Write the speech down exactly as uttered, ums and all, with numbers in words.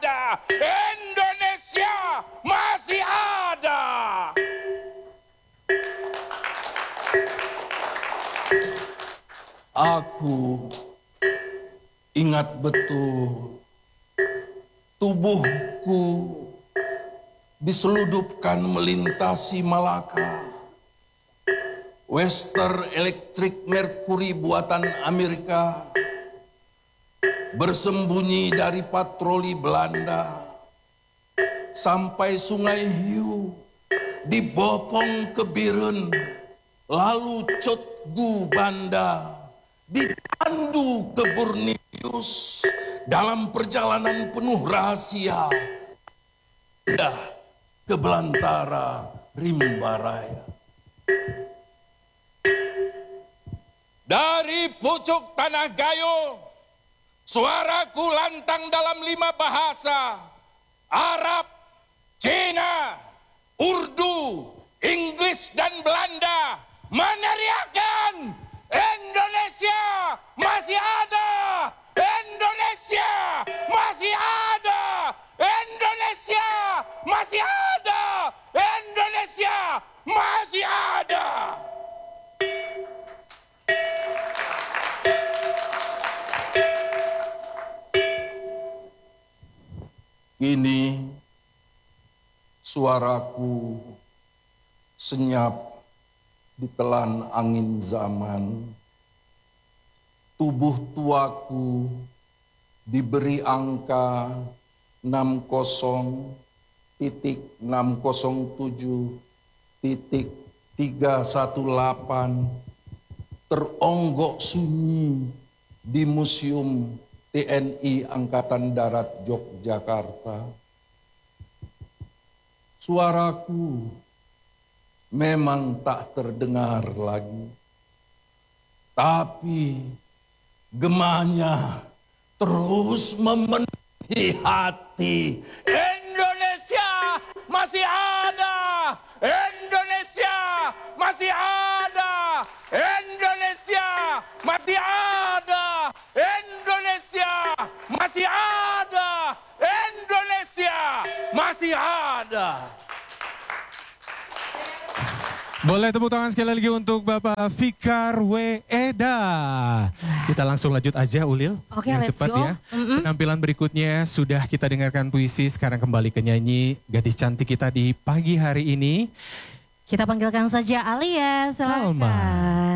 ada. Indonesia masih ada. Aku ingat betul tubuhku diseludupkan melintasi Malaka. Western Electric Mercury buatan Amerika bersembunyi dari patroli Belanda sampai Sungai Hiu, dibopong ke Biren, lalu Cotgu Banda, ditandu ke Borneus dalam perjalanan penuh rahasia dah ke belantara rimba raya. Dari pucuk tanah Gayo, suaraku lantang dalam lima bahasa: Arab, Cina, Urdu, Inggris, dan Belanda, meneriakkan Indonesia masih ada, Indonesia masih ada, Indonesia masih ada, Indonesia masih ada. Kini suaraku senyap ditelan angin zaman. Tubuh tuaku diberi angka enam puluh titik enam nol tujuh titik tiga satu delapan teronggok sunyi di Museum T N I Angkatan Darat Yogyakarta. Suaraku memang tak terdengar lagi, tapi gemanya terus memenuhi hati. Indonesia masih ada, Indonesia masih ada, Indonesia masih ada, Indonesia masih ada, Indonesia masih ada. Boleh tepuk tangan sekali lagi untuk Bapak Fikar W. Eda. Kita langsung lanjut aja Ulil. Oke, yang let's cepat go. Ya. Mm-mm. Penampilan berikutnya sudah kita dengarkan puisi, sekarang kembali ke nyanyi gadis cantik kita di pagi hari ini. Kita panggilkan saja Alia, silakan. Salma.